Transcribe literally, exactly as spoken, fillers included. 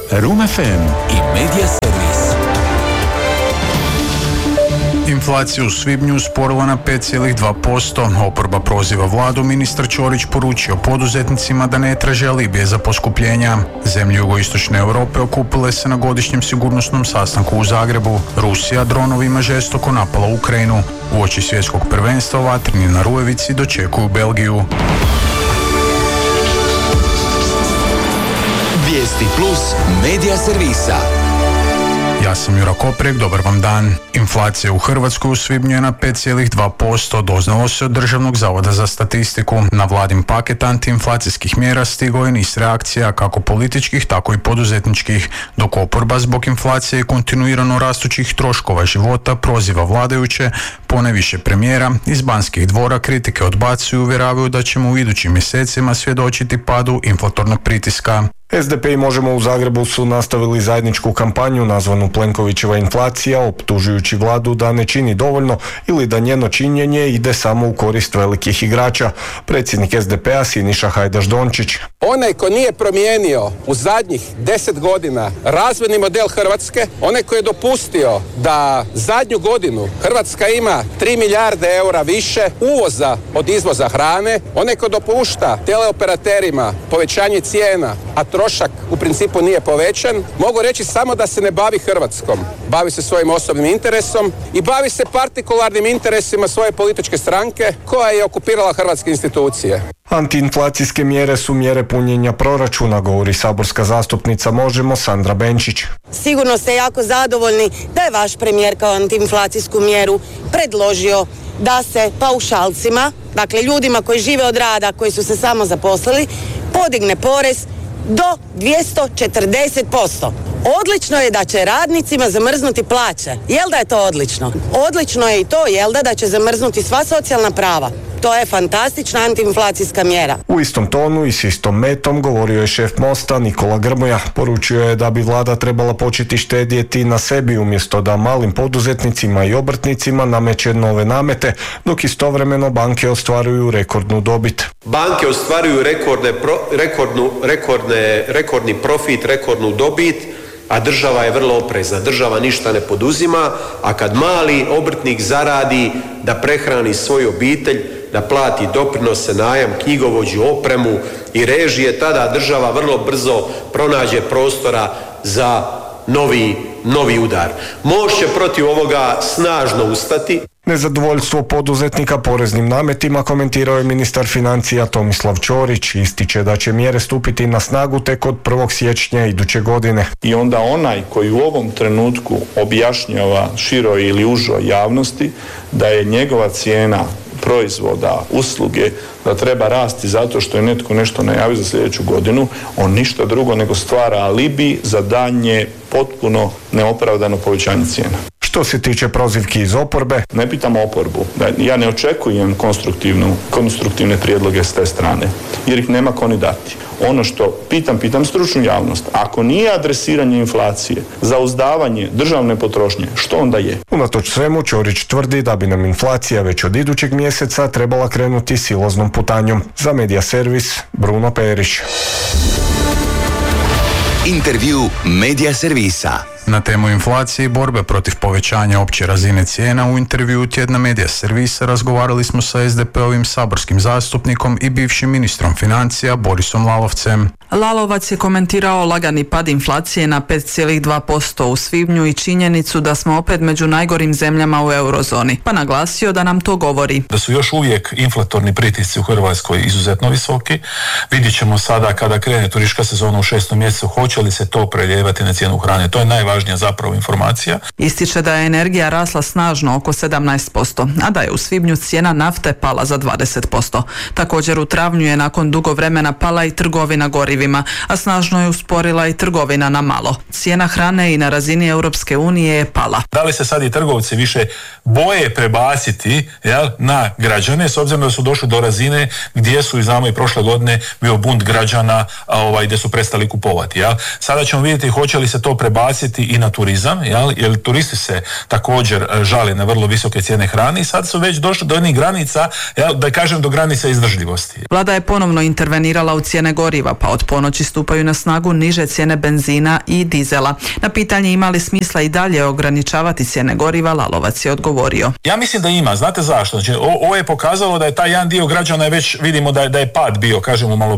Room ef em i Media Servis. Inflacija u svibnju usporila na pet zarez dva posto. Oporba proziva vladu, ministar Ćorić poručio poduzetnicima da ne traže alibije za poskupljenja. Zemlje jugoistočne Europe okupile se na godišnjem sigurnosnom sastanku u Zagrebu. Rusija dronovima žestoko napala Ukrajinu. Uoči svjetskog prvenstva vatreni na Rujevici dočekuju Belgiju. Vijesti plus Media Servisa. Ja sam Jura Koprek, dobar vam dan. Inflacija u Hrvatskoj u svibnju je na pet zarez dva posto, doznalo se od Državnog zavoda za statistiku. Na vladin paket antiinflacijskih mjera stigao je niz reakcija, kako političkih, tako i poduzetničkih, dok oporba zbog inflacije i kontinuirano rastućih troškova života proziva vladajuće, ponajviše premijera. Iz Banskih dvora kritike odbacuju i uvjeravaju da ćemo u idućim mjesecima svjedočiti padu inflatornog pritiska. es de pe i Možemo u Zagrebu su nastavili zajedničku kampanju nazvanu Plenkovićeva inflacija, optužujući vladu da ne čini dovoljno ili da njeno činjenje ide samo u korist velikih igrača. Predsjednik es de pe-a Siniša Hajdaš Dončić. Onaj ko nije promijenio u zadnjih deset godina razvojni model Hrvatske, onaj ko je dopustio da zadnju godinu Hrvatska ima tri milijarde eura više uvoza od izvoza hrane, onaj ko dopušta teleoperaterima povećanje cijena, a trošak u principu nije povećan, mogu reći samo da se ne bavi Hrvatskom. Bavi se svojim osobnim interesom i bavi se partikularnim interesima svoje političke stranke koja je okupirala hrvatske institucije. Antiinflacijske mjere su mjere punjenja proračuna, govori saborska zastupnica Možemo Sandra Benčić. Sigurno ste jako zadovoljni da je vaš premijer kao antiinflacijsku mjeru predložio da se paušalcima, dakle ljudima koji žive od rada, koji su se samo zaposlili, podigne porez do dvjesto četrdeset posto. Odlično je da će radnicima zamrznuti plaće. Jel da je to odlično? Odlično je i to, jel da, da će zamrznuti sva socijalna prava. To je fantastična antiinflacijska mjera. U istom tonu i s istom metom govorio je šef Mosta Nikola Grmoja. Poručio je da bi vlada trebala početi štedjeti na sebi umjesto da malim poduzetnicima i obrtnicima nameće nove namete, dok istovremeno banke ostvaruju rekordnu dobit. Banke ostvaruju rekordne, pro, rekordnu, rekordne, rekordni profit, rekordnu dobit, a država je vrlo oprezna. Država ništa ne poduzima, a kad mali obrtnik zaradi da prehrani svoju obitelj, da plati doprinose, najam, knjigovođu, opremu i režije, tada država vrlo brzo pronađe prostora za novi, novi udar. Moć će protiv ovoga snažno ustati. Nezadovoljstvo poduzetnika poreznim nametima komentirao je ministar financija Tomislav Ćorić. Ističe da će mjere stupiti na snagu tek od prvog siječnja iduće godine. I onda onaj koji u ovom trenutku objašnjava široj ili užoj javnosti da je njegova cijena proizvoda, usluge, da treba rasti zato što je netko nešto najavio za sljedeću godinu, on ništa drugo nego stvara alibi za daljnje potpuno neopravdano povećanje cijena. Što se tiče prozivki iz oporbe, ne pitam oporbu, ja ne očekujem konstruktivnu, konstruktivne prijedloge s te strane, jer ih nema ko ni dati. Ono što pitam, pitam stručnu javnost, ako nije adresiranje inflacije, zauzdavanje državne potrošnje, što onda je? Unatoč svemu, Ćorić tvrdi da bi nam inflacija već od idućeg mjeseca trebala krenuti siloznom putanjom. Za Media Servis, Bruno Perić. Intervju Media Servisa. Na temu inflacije i borbe protiv povećanja opće razine cijena u intervju tjedna Media Servisa razgovarali smo sa es de pe-ovim saborskim zastupnikom i bivšim ministrom financija Borisom Lalovcem. Lalovac je komentirao lagani pad inflacije na pet zarez dva posto u svibnju i činjenicu da smo opet među najgorim zemljama u eurozoni, pa naglasio da nam to govori. Da su još uvijek inflatorni pritisci u Hrvatskoj izuzetno visoki. Vidjet ćemo sada kada krene turistička sezona u šestom mjesecu, hoće li se to prelijevati na cijenu hrane. To je najvažnija zapravo informacija. Ističe da je energija rasla snažno oko sedamnaest posto, a da je u svibnju cijena nafte pala za dvadeset posto. Također u travnju je nakon dugo vremena pala i trgovina gorivima, a snažno je usporila i trgovina na malo. Cijena hrane i na razini Europske unije je pala. Da li se sad i trgovci više boje prebaciti jel, na građane, s obzirom da su došli do razine gdje su, i znamo i prošle godine, bio bunt građana ovaj, gdje su prestali kupovati. Jel? Sada ćemo vidjeti hoće li se to prebaciti utjecati i na turizam, jel? Jer turisti se također žali na vrlo visoke cijene hrane i sad su već došli do onih granica, jel, da kažem do granica izdržljivosti. Vlada je ponovno intervenirala u cijene goriva, pa od ponoći stupaju na snagu niže cijene benzina i dizela. Na pitanje ima li smisla i dalje ograničavati cijene goriva, Lalovac je odgovorio. Ja mislim da ima, znate zašto? Znači, ovo je pokazalo da je taj jedan dio građana je već, vidimo da je, da je pad bio, kažemo malo